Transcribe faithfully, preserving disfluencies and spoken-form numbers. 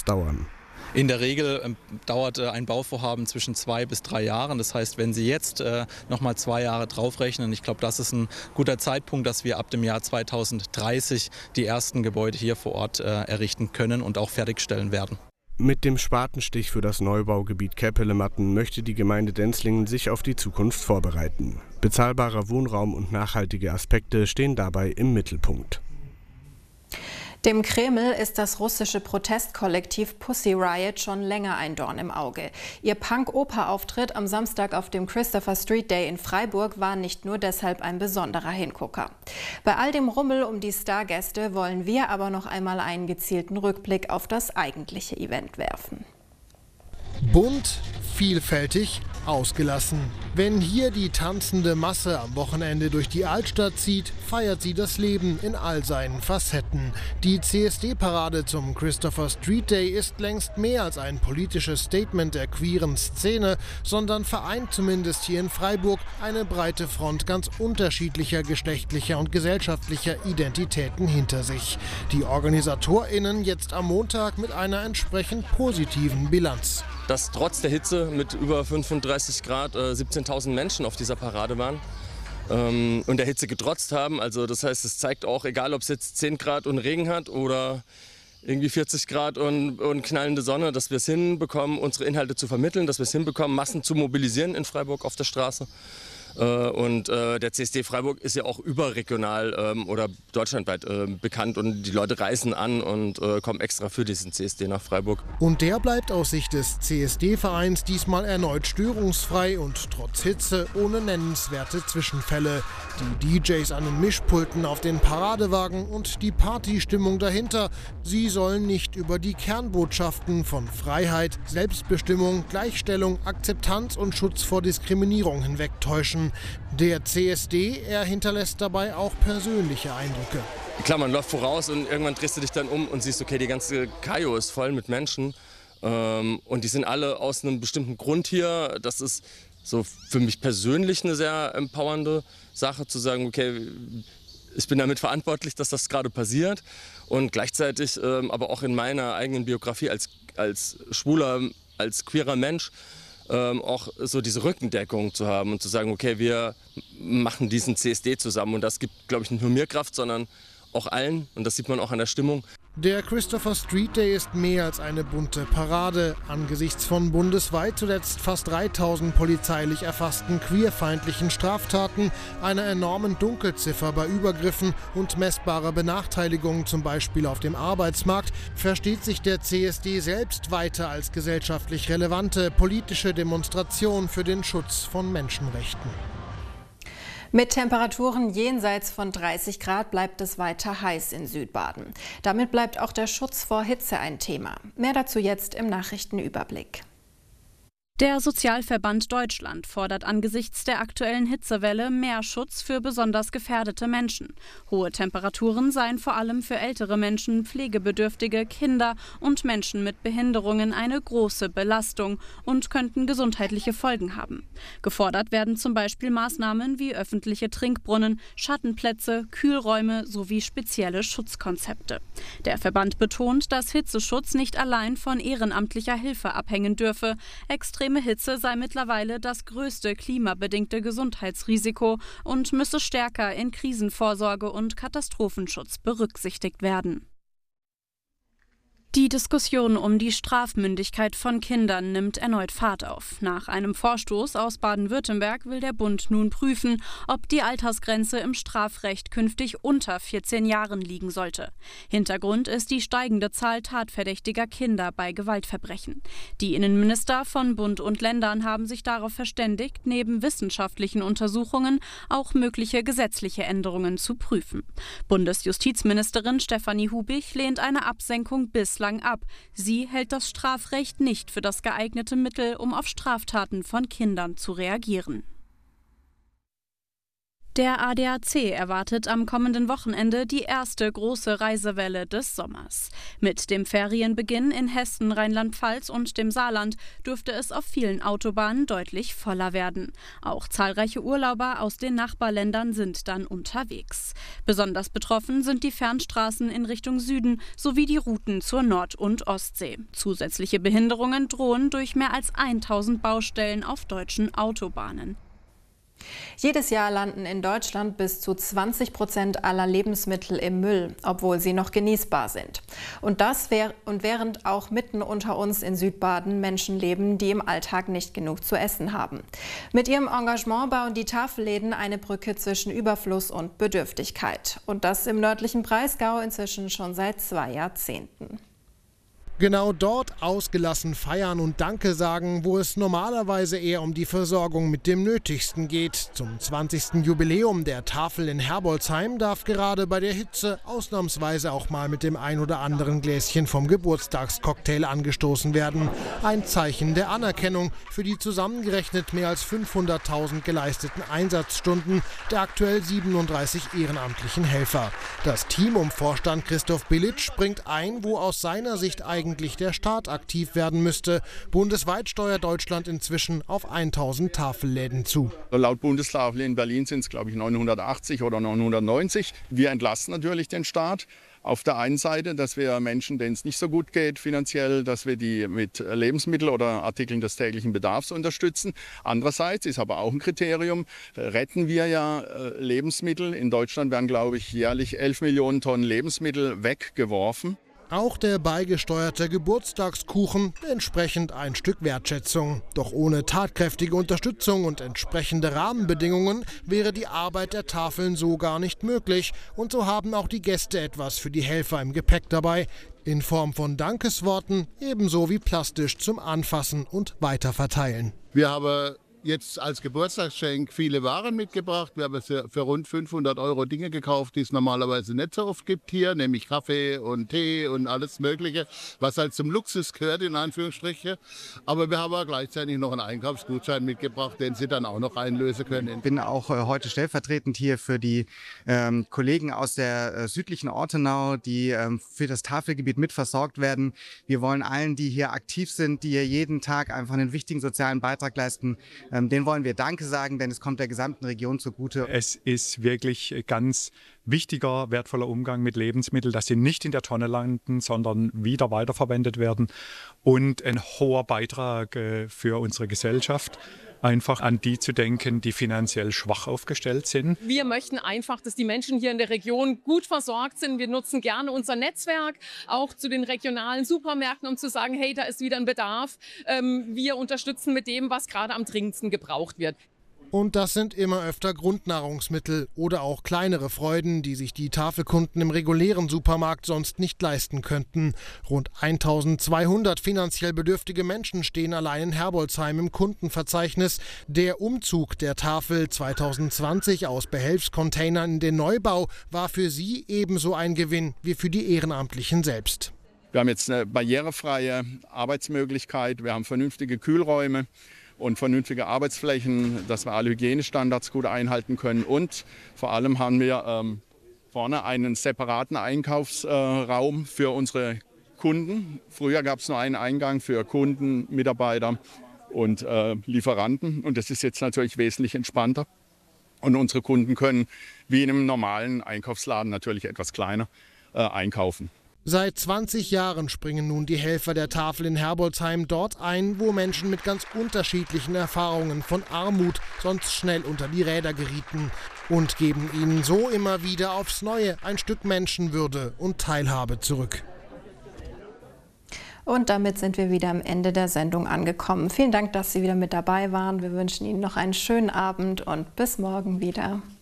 Schutz dauern. In der Regel ähm, dauert äh, ein Bauvorhaben zwischen zwei bis drei Jahren. Das heißt, wenn Sie jetzt äh, noch mal zwei Jahre draufrechnen, ich glaube, das ist ein guter Zeitpunkt, dass wir ab dem Jahr zweitausenddreißig die ersten Gebäude hier vor Ort äh, errichten können und auch fertigstellen werden. Mit dem Spatenstich für das Neubaugebiet Käppele-Matten möchte die Gemeinde Denzlingen sich auf die Zukunft vorbereiten. Bezahlbarer Wohnraum und nachhaltige Aspekte stehen dabei im Mittelpunkt. Dem Kreml ist das russische Protestkollektiv Pussy Riot schon länger ein Dorn im Auge. Ihr Punk-Oper-Auftritt am Samstag auf dem Christopher Street Day in Freiburg war nicht nur deshalb ein besonderer Hingucker. Bei all dem Rummel um die Stargäste wollen wir aber noch einmal einen gezielten Rückblick auf das eigentliche Event werfen. Bunt, vielfältig, ausgelassen. Wenn hier die tanzende Masse am Wochenende durch die Altstadt zieht, feiert sie das Leben in all seinen Facetten. Die C S D-Parade zum Christopher Street Day ist längst mehr als ein politisches Statement der queeren Szene, sondern vereint zumindest hier in Freiburg eine breite Front ganz unterschiedlicher geschlechtlicher und gesellschaftlicher Identitäten hinter sich. Die OrganisatorInnen jetzt am Montag mit einer entsprechend positiven Bilanz. Dass trotz der Hitze mit über fünfunddreißig Grad äh, siebzehntausend Menschen auf dieser Parade waren ähm, und der Hitze getrotzt haben. Also das heißt, es zeigt auch, egal ob es jetzt zehn Grad und Regen hat oder irgendwie vierzig Grad und, und knallende Sonne, dass wir es hinbekommen, unsere Inhalte zu vermitteln, dass wir es hinbekommen, Massen zu mobilisieren in Freiburg auf der Straße. Und äh, der C S D Freiburg ist ja auch überregional ähm, oder deutschlandweit äh, bekannt und die Leute reisen an und äh, kommen extra für diesen C S D nach Freiburg. Und der bleibt aus Sicht des C S D-Vereins diesmal erneut störungsfrei und trotz Hitze ohne nennenswerte Zwischenfälle. Die D Js an den Mischpulten auf den Paradewagen und die Partystimmung dahinter, sie sollen nicht über die Kernbotschaften von Freiheit, Selbstbestimmung, Gleichstellung, Akzeptanz und Schutz vor Diskriminierung hinwegtäuschen. Der C S D, er hinterlässt dabei auch persönliche Eindrücke. Klar, man läuft voraus und irgendwann drehst du dich dann um und siehst, okay, die ganze Kajo ist voll mit Menschen ähm, und die sind alle aus einem bestimmten Grund hier. Das ist so für mich persönlich eine sehr empowernde Sache, zu sagen, okay, ich bin damit verantwortlich, dass das gerade passiert und gleichzeitig ähm, aber auch in meiner eigenen Biografie als, als schwuler, als queerer Mensch Ähm, auch so diese Rückendeckung zu haben und zu sagen, okay, wir machen diesen C S D zusammen. Und das gibt, glaube ich, nicht nur mir Kraft, sondern auch allen. Und das sieht man auch an der Stimmung. Der Christopher Street Day ist mehr als eine bunte Parade. Angesichts von bundesweit zuletzt fast dreitausend polizeilich erfassten queerfeindlichen Straftaten, einer enormen Dunkelziffer bei Übergriffen und messbarer Benachteiligung, zum Beispiel auf dem Arbeitsmarkt, versteht sich der C S D selbst weiter als gesellschaftlich relevante politische Demonstration für den Schutz von Menschenrechten. Mit Temperaturen jenseits von dreißig Grad bleibt es weiter heiß in Südbaden. Damit bleibt auch der Schutz vor Hitze ein Thema. Mehr dazu jetzt im Nachrichtenüberblick. Der Sozialverband Deutschland fordert angesichts der aktuellen Hitzewelle mehr Schutz für besonders gefährdete Menschen. Hohe Temperaturen seien vor allem für ältere Menschen, pflegebedürftige Kinder und Menschen mit Behinderungen eine große Belastung und könnten gesundheitliche Folgen haben. Gefordert werden zum Beispiel Maßnahmen wie öffentliche Trinkbrunnen, Schattenplätze, Kühlräume sowie spezielle Schutzkonzepte. Der Verband betont, dass Hitzeschutz nicht allein von ehrenamtlicher Hilfe abhängen dürfe. Extreme Hitze sei mittlerweile das größte klimabedingte Gesundheitsrisiko und müsse stärker in Krisenvorsorge und Katastrophenschutz berücksichtigt werden. Die Diskussion um die Strafmündigkeit von Kindern nimmt erneut Fahrt auf. Nach einem Vorstoß aus Baden-Württemberg will der Bund nun prüfen, ob die Altersgrenze im Strafrecht künftig unter vierzehn Jahren liegen sollte. Hintergrund ist die steigende Zahl tatverdächtiger Kinder bei Gewaltverbrechen. Die Innenminister von Bund und Ländern haben sich darauf verständigt, neben wissenschaftlichen Untersuchungen auch mögliche gesetzliche Änderungen zu prüfen. Bundesjustizministerin Stefanie Hubich lehnt eine Absenkung bislang ab. Sie hält das Strafrecht nicht für das geeignete Mittel, um auf Straftaten von Kindern zu reagieren. Der A D A C erwartet am kommenden Wochenende die erste große Reisewelle des Sommers. Mit dem Ferienbeginn in Hessen, Rheinland-Pfalz und dem Saarland dürfte es auf vielen Autobahnen deutlich voller werden. Auch zahlreiche Urlauber aus den Nachbarländern sind dann unterwegs. Besonders betroffen sind die Fernstraßen in Richtung Süden sowie die Routen zur Nord- und Ostsee. Zusätzliche Behinderungen drohen durch mehr als tausend Baustellen auf deutschen Autobahnen. Jedes Jahr landen in Deutschland bis zu zwanzig Prozent aller Lebensmittel im Müll, obwohl sie noch genießbar sind. Und das wär, und während auch mitten unter uns in Südbaden Menschen leben, die im Alltag nicht genug zu essen haben. Mit ihrem Engagement bauen die Tafelläden eine Brücke zwischen Überfluss und Bedürftigkeit. Und das im nördlichen Breisgau inzwischen schon seit zwei Jahrzehnten. Genau dort ausgelassen feiern und Danke sagen, wo es normalerweise eher um die Versorgung mit dem Nötigsten geht. Zum zwanzigsten Jubiläum der Tafel in Herbolzheim darf gerade bei der Hitze ausnahmsweise auch mal mit dem ein oder anderen Gläschen vom Geburtstagscocktail angestoßen werden. Ein Zeichen der Anerkennung für die zusammengerechnet mehr als fünfhunderttausend geleisteten Einsatzstunden der aktuell siebenunddreißig ehrenamtlichen Helfer. Das Team um Vorstand Christoph Billitsch springt ein, wo aus seiner Sicht eigentlich der Staat aktiv werden müsste. Bundesweit steuert Deutschland inzwischen auf tausend Tafelläden zu. Laut Bundestafel in Berlin sind es, glaube ich, neunhundertachtzig oder neunhundertneunzig. Wir entlasten natürlich den Staat. Auf der einen Seite, dass wir Menschen, denen es nicht so gut geht finanziell, dass wir die mit Lebensmitteln oder Artikeln des täglichen Bedarfs unterstützen. Andererseits ist aber auch ein Kriterium, retten wir ja Lebensmittel. In Deutschland werden, glaube ich, jährlich elf Millionen Tonnen Lebensmittel weggeworfen. Auch der beigesteuerte Geburtstagskuchen entsprechend ein Stück Wertschätzung. Doch ohne tatkräftige Unterstützung und entsprechende Rahmenbedingungen wäre die Arbeit der Tafeln so gar nicht möglich. Und so haben auch die Gäste etwas für die Helfer im Gepäck dabei. In Form von Dankesworten, ebenso wie plastisch zum Anfassen und Weiterverteilen. Wir haben jetzt als Geburtstagsgeschenk viele Waren mitgebracht. Wir haben für, für rund fünfhundert Euro Dinge gekauft, die es normalerweise nicht so oft gibt hier, nämlich Kaffee und Tee und alles Mögliche, was halt zum Luxus gehört, in Anführungsstrichen. Aber wir haben auch gleichzeitig noch einen Einkaufsgutschein mitgebracht, den Sie dann auch noch einlösen können. Ich bin auch äh, heute stellvertretend hier für die ähm, Kollegen aus der äh, südlichen Ortenau, die ähm, für das Tafelgebiet mitversorgt werden. Wir wollen allen, die hier aktiv sind, die hier jeden Tag einfach einen wichtigen sozialen Beitrag leisten, Ähm, den wollen wir Danke sagen, denn es kommt der gesamten Region zugute. Es ist wirklich ganz wichtiger, wertvoller Umgang mit Lebensmitteln, dass sie nicht in der Tonne landen, sondern wieder weiterverwendet werden. Und ein hoher Beitrag äh, für unsere Gesellschaft, einfach an die zu denken, die finanziell schwach aufgestellt sind. Wir möchten einfach, dass die Menschen hier in der Region gut versorgt sind. Wir nutzen gerne unser Netzwerk, auch zu den regionalen Supermärkten, um zu sagen, hey, da ist wieder ein Bedarf. Wir unterstützen mit dem, was gerade am dringendsten gebraucht wird. Und das sind immer öfter Grundnahrungsmittel oder auch kleinere Freuden, die sich die Tafelkunden im regulären Supermarkt sonst nicht leisten könnten. Rund eintausendzweihundert finanziell bedürftige Menschen stehen allein in Herbolzheim im Kundenverzeichnis. Der Umzug der Tafel zweitausendzwanzig aus Behelfscontainern in den Neubau war für sie ebenso ein Gewinn wie für die Ehrenamtlichen selbst. Wir haben jetzt eine barrierefreie Arbeitsmöglichkeit, wir haben vernünftige Kühlräume und vernünftige Arbeitsflächen, dass wir alle Hygienestandards gut einhalten können. Und vor allem haben wir ähm, vorne einen separaten Einkaufsraum äh, für unsere Kunden. Früher gab es nur einen Eingang für Kunden, Mitarbeiter und äh, Lieferanten. Und das ist jetzt natürlich wesentlich entspannter. Und unsere Kunden können wie in einem normalen Einkaufsladen, natürlich etwas kleiner, äh, einkaufen. Seit zwanzig Jahren springen nun die Helfer der Tafel in Herbolzheim dort ein, wo Menschen mit ganz unterschiedlichen Erfahrungen von Armut sonst schnell unter die Räder gerieten und geben ihnen so immer wieder aufs Neue ein Stück Menschenwürde und Teilhabe zurück. Und damit sind wir wieder am Ende der Sendung angekommen. Vielen Dank, dass Sie wieder mit dabei waren. Wir wünschen Ihnen noch einen schönen Abend und bis morgen wieder.